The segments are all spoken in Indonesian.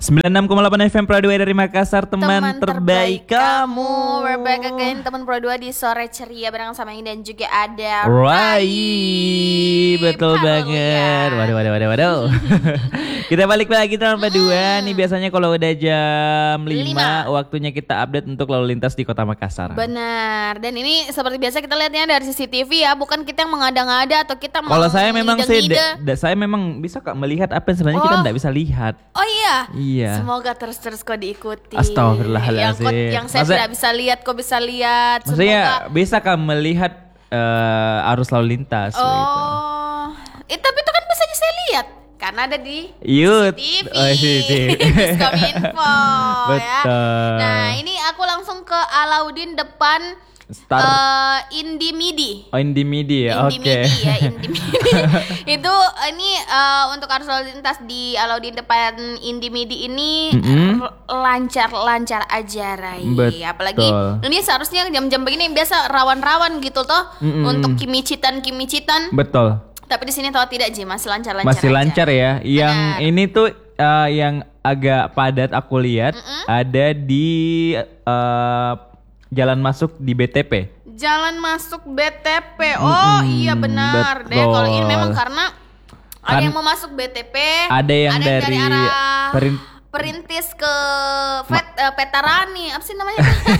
96,8 FM Pro 2 dari Makassar, teman terbaik kamu. We're back again, teman Pro 2 di sore ceria bareng sama ini dan juga ada Rai. Betul banget. Waduh. Kita balik lagi teman Pro 2. Nih biasanya kalau udah jam 5 waktunya kita update untuk lalu lintas di Kota Makassar. Benar. Dan ini seperti biasa kita lihatnya dari CCTV ya, bukan kita yang mengada-ngada atau kita kalau saya memang saya memang bisa Kak melihat apa yang sebenarnya kita tidak bisa lihat. Oh iya. Iya. Semoga terus kok diikuti. Astagfirullahaladzim. Yang saya tidak bisa lihat, kok bisa lihat. Maksudnya bisa Kak melihat arus lalu lintas. Oh, gitu. Tapi itu kan bisa saya lihat karena ada di CCTV. Diskominfo ya. Nah ini aku langsung ke Alauddin depan Indimidi. Oh Indimidi ya, oke. Indimidi. Itu ini untuk arus lalu lintas di Alauddin depan Indimidi ini lancar-lancar aja Rai. Betul. Apalagi ini seharusnya jam-jam begini biasa rawan-rawan gitu toh untuk kimicitan. Betul. Tapi di sini toh tidak Ji, masih lancar-lancar. Masih aja. lancar ya. Yang ini tuh yang agak padat aku lihat ada di jalan masuk di BTP. Jalan masuk BTP. Oh iya benar. Betul. Deh kalau ini memang karena ada yang mau masuk BTP, ada yang dari arah Perintis ke Petarani. Apa sih namanya?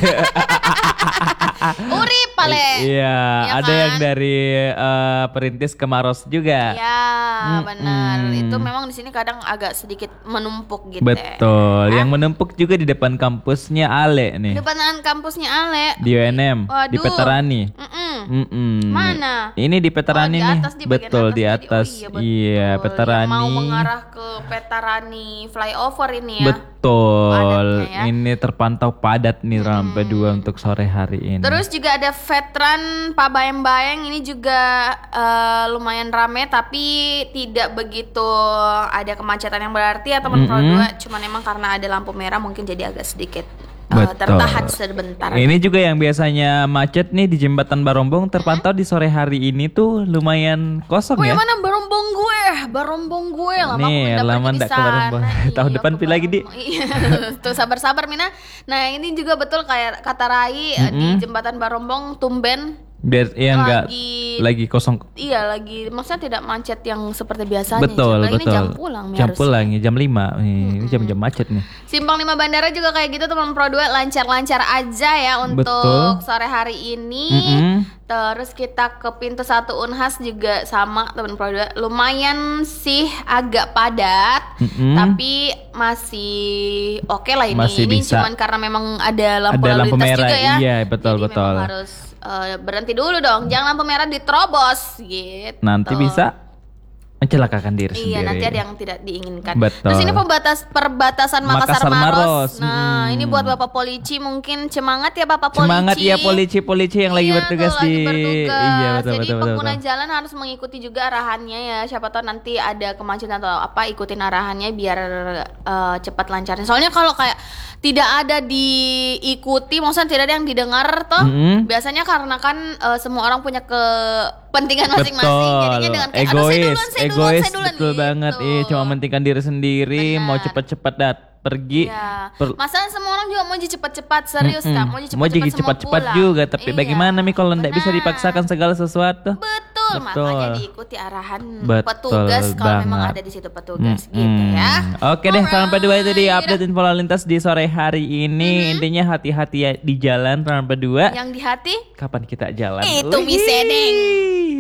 Urip paling. Iya, ya ada kan? Yang dari Perintis ke Maros juga. Iya, benar. Itu memang di sini kadang agak sedikit menumpuk gitu. Betul. Yang menumpuk juga di depan kampusnya Ale nih. Depan kampusnya Ale. Di UNM, di Petarani. Mana? Ini di Petarani nih. Betul, di atas. Iya, Petarani. Yang mau mengarah ke Petarani flyover ini ya. Betul. Ya. Ini terpantau padat nih sampai 2 untuk sore hari ini. Terus juga ada veteran Pak Bayang-Bayang ini juga lumayan rame tapi tidak begitu ada kemacetan yang berarti ya teman Pro 2. Cuman emang karena ada lampu merah mungkin jadi agak sedikit tertahan sebentar. Ini juga yang biasanya macet nih di jembatan Barombong terpantau di sore hari ini tuh lumayan kosong ya. Mana Barombong gue lama nih, aku lama enggak ke Barombong. Tahun depan pilih lagi di. Tuh sabar Mina. Nah, ini juga betul kayak kata Rai di jembatan Barombong tumben biar enggak lagi kosong. Iya, lagi maksudnya tidak macet yang seperti biasanya. Betul. Ini jam pulang nih, jam 5. Ini jam-jam macet nih. Simpang 5 bandara juga kayak gitu teman Pro 2 lancar-lancar aja ya untuk sore hari ini. Terus kita ke pintu 1 Unhas juga sama teman Pro 2. Lumayan sih agak padat, tapi masih oke lah ini. Masih ini bisa. cuman karena memang ada lampu lalu lintas merah juga ya. Iya, betul. Harus berhenti dulu dong, jangan lampu merah diterobos gitu. Nanti bisa mencelakakan diri sendiri. Iya, nanti ada yang tidak diinginkan. Betul. Terus ini perbatasan Makassar Maros. Nah, ini buat Bapak polisi mungkin semangat ya Bapak polisi. Semangat ya polisi yang lagi bertugas di. Iya, betul. Jadi pengguna jalan harus mengikuti juga arahannya ya. Siapa tahu nanti ada kemacetan atau apa, ikutin arahannya biar cepat lancarnya. Soalnya kalau kayak tidak ada diikuti, maksudnya tidak ada yang didengar toh. Biasanya karena kan semua orang punya kepentingan masing-masing. Jadinya dengan kayak egois duluan betul gitu. banget. Cuma mementingkan diri sendiri. Mau cepat-cepat pergi. Ya. Masalah semua orang juga mau cepat-cepat, serius Kak. Mau jadi cepat-cepat juga. Tapi bagaimana nih kalau tidak bisa dipaksakan segala sesuatu? Betul. Makanya diikuti arahan petugas kalau memang ada di situ petugas gitu ya. Oke deh, sampai 2 itu di update info lalu lintas di sore hari ini. Intinya hati-hati di jalan sampai 2. Yang di hati? Kapan kita jalan? Itu misedeng.